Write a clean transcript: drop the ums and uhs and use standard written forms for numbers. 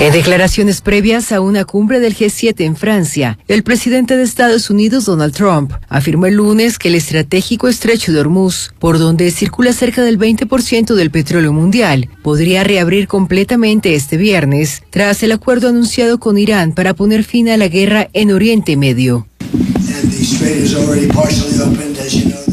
En declaraciones previas a una cumbre del G7 en Francia, el presidente de Estados Unidos, Donald Trump, afirmó el lunes que el estratégico estrecho de Hormuz, por donde circula cerca del 20% del petróleo mundial, podría reabrir completamente este viernes, tras el acuerdo anunciado con Irán para poner fin a la guerra en Oriente Medio. And the strait is already partially opened, as you know.